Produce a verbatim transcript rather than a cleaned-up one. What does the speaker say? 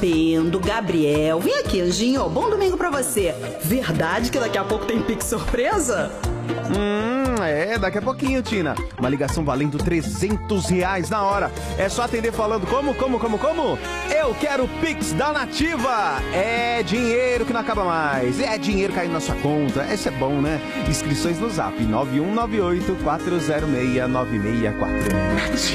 Pendo, Gabriel. Vem aqui, Anjinho. Bom domingo pra você. Verdade que daqui a pouco tem Pix surpresa? Hum, é, daqui a pouquinho, Tina. Uma ligação valendo trezentos reais na hora. É só atender falando como, como, como, como? Eu quero Pix da Nativa. É dinheiro que não acaba mais. É dinheiro caindo na sua conta. Esse é bom, né? Inscrições no Zap nove um nove oito quatro zero seis nove seis quatro.